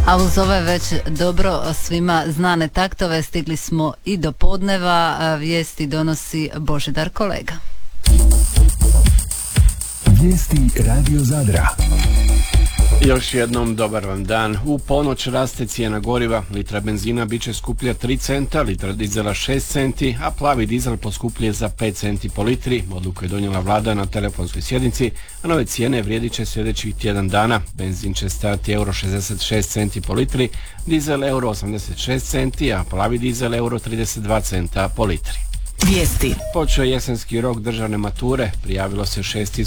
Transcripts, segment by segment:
A uz ove već dobro svima znane taktove stigli smo i do podneva. Vijesti donosi Božidar Kolega. Vijesti Radio Zadra. Još jednom dobar vam dan. U ponoć raste cijena goriva. Litra benzina bit će skuplja 3 centa, litra dizela 6 centi, a plavi dizel poskupljuje za 5 centi po litri. Odluku je donijela vlada na telefonskoj sjednici, a nove cijene vrijedit će sljedećih tjedan dana. Benzin će stajati euro 66 centi po litri, dizel euro 86 centi, a plavi dizel euro 32 centa po litri. Vijesti. Počeo je jesenski rok državne mature, prijavilo se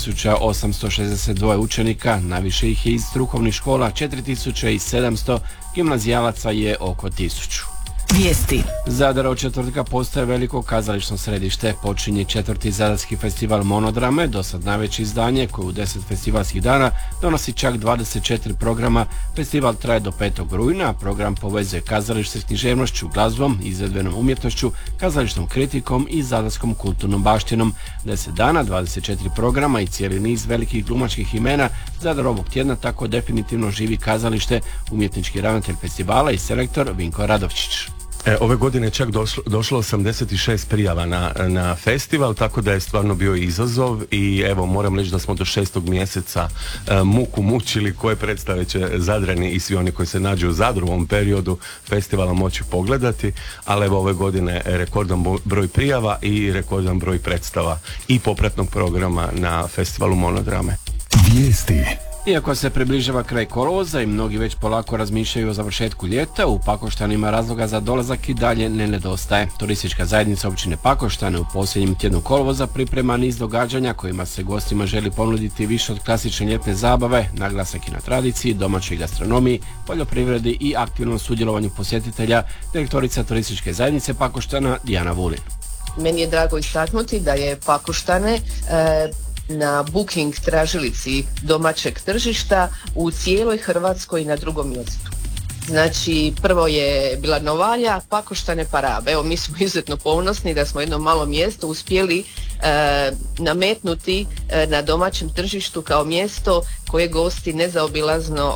6862 učenika, najviše ih je iz strukovnih škola, 4700, gimnazijalaca je oko 1000. Vijesti. Zadar od četvrtka postaje veliko kazališno središte. Počinje 4. Zadarski festival Monodrame, dosad najveće izdanje koje u 10 festivalskih dana donosi čak 24 programa. Festival traje do 5. rujna, program povezuje kazalište s književnošću, glazbom, izvedbenom umjetnošću, kazališnom kritikom i zadarskom kulturnom baštinom. 10 dana, 24 programa i cijeli niz velikih glumačkih imena. Zadar ovog tjedna tako definitivno živi kazalište, umjetnički ravnatelj festivala i selektor Vinko Radovčić. Ove godine je čak došlo 86 prijava na festival, tako da je stvarno bio izazov i evo moram reći da smo do 6. mjeseca muku mučili koje predstave će Zadrani i svi oni koji se nađu u Zadru u ovom periodu festivala moći pogledati, ali evo ove godine rekordan broj prijava i rekordan broj predstava i popratnog programa na festivalu Monodrame. Vijesti. Iako se približava kraj kolovoza i mnogi već polako razmišljaju o završetku ljeta, u Pakoštanima razloga za dolazak i dalje ne nedostaje. Turistička zajednica općine Pakoštane u posljednjem tjednu kolovoza priprema niz događanja kojima se gostima želi ponuditi više od klasične ljetne zabave, naglasak i na tradiciji, domaćoj gastronomiji, poljoprivredi i aktivnom sudjelovanju posjetitelja, direktorica turističke zajednice Pakoštana Dijana Vulin. Meni je drago istaknuti da je Pakoštane na booking tražilici domaćeg tržišta u cijeloj Hrvatskoj na drugom mjestu. Znači, prvo je bila Novalja, Pakoštane, Parabe. Evo, mi smo izuzetno ponosni da smo jedno malo mjesto uspjeli nametnuti na domaćem tržištu kao mjesto koje gosti nezaobilazno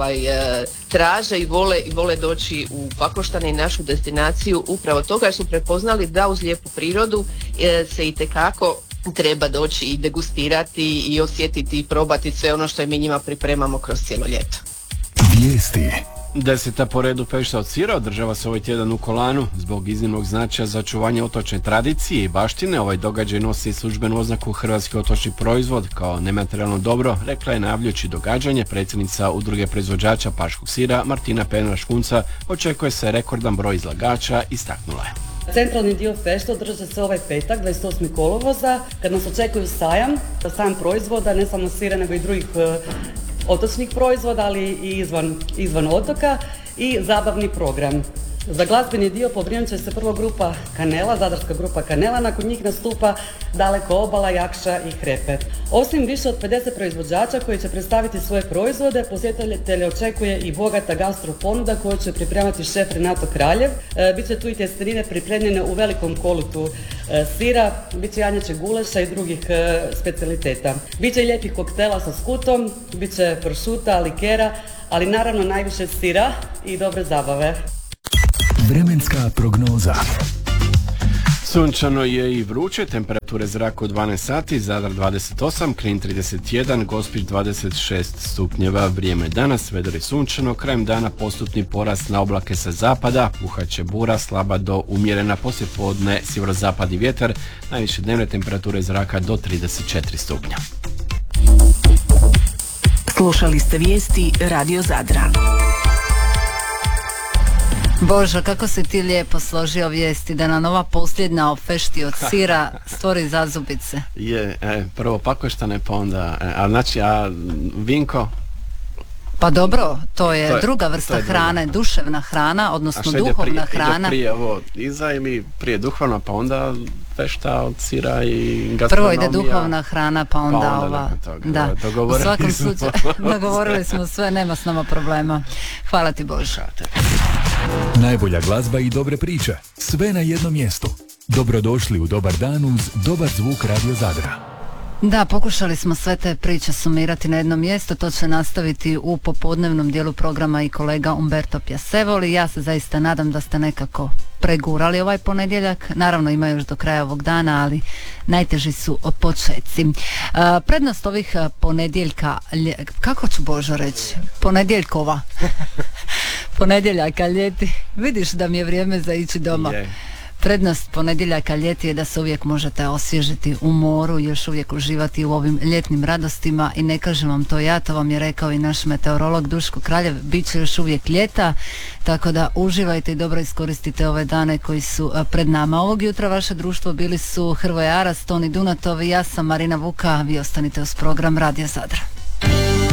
traže i vole doći u Pakoštane i našu destinaciju upravo toga jer su prepoznali da uz lijepu prirodu se itekako treba doći i degustirati i osjetiti i probati sve ono što mi njima pripremamo kroz cijelo ljeto. Vijesti. 10. po redu fešta od sira održava se ovaj tjedan u Kolanu. Zbog iznimnog značaja za očuvanje otočne tradicije i baštine, ovaj događaj nosi službenu oznaku Hrvatski otočni proizvod kao nematerijalno dobro, rekla je najavljujući događanje predsjednica udruge proizvođača paškog sira Martina Penra-Škunca. Očekuje se rekordan broj izlagača, istaknula je. Centralni dio fešta održat će se ovaj petak, 28. kolovoza, kad nas očekuju sajam proizvoda, ne samo sira nego i drugih otočnih proizvoda, ali i izvan otoka i zabavni program. Za glazbeni dio pobrinut će se prvo grupa Kanela, zadarska grupa Kanela, nakon njih nastupa Daleko obala, Jakša i Hrepe. Osim više od 50 proizvođača koji će predstaviti svoje proizvode, posjetitelje očekuje i bogata gastro ponuda koju će pripremati šef Renato Kraljev. Biće tu i tjestenine pripremljene u velikom kolutu sira, biće janjačeg guleša i drugih specijaliteta. Biće i lijepih koktela sa skutom, biće pršuta, likera, ali naravno najviše sira i dobre zabave. Vremenska prognoza. Sunčano je i vruće, temperature zraka u 12 sati, Zadar 28, Knin 31, Gospić 26 stupnjeva. Vrijeme danas, vedro i sunčano, krajem dana postupni porast na oblake sa zapada, puhaće bura, slaba do umjerena, poslijepodne sjeverozapadni vjetar, najviše dnevne temperature zraka do 34 stupnja. Slušali ste vijesti Radio Zadra. Božo, kako si ti lijepo složio vijesti da nam ova posljednja o fešti od sira stvori zazubice. Prvo Pakoštane, pa onda, Vinko? Pa dobro, to je druga vrsta hrane, duševna hrana, odnosno duhovna hrana. Ide prije ovo iza ili prije duhovna, pa onda fešta od sira i gastronomija. Prvo ide duhovna hrana, pa onda ova. Da, u svakom slučaju dogovorili smo sve, nema s nama problema. Hvala ti Bože. Najbolja glazba i dobre priče, sve na jednom mjestu. Dobrodošli u Dobar dan uz dobar zvuk Radio Zadra. Da, pokušali smo sve te priče sumirati na jedno mjesto, to će nastaviti u popodnevnom dijelu programa i kolega Umberto Piasevoli. Ja se zaista nadam da ste nekako pregurali ovaj ponedjeljak, naravno ima još do kraja ovog dana, ali najteži su počeci. Prednost ovih ponedjeljka, kako ću Božo reći, ponedjeljkova, ponedjeljaka ljeti, vidiš da mi je vrijeme za ići doma. Prednost ponedjeljaka ljeti je da se uvijek možete osvježiti u moru, još uvijek uživati u ovim ljetnim radostima i ne kažem vam to ja, to vam je rekao i naš meteorolog Duško Kraljev, bit će još uvijek ljeta, tako da uživajte i dobro iskoristite ove dane koji su pred nama. Ovog jutra vaše društvo bili su Hrvoje Aras, Toni Dunatov i ja sam Marina Vuka, vi ostanite uz program Radio Zadra.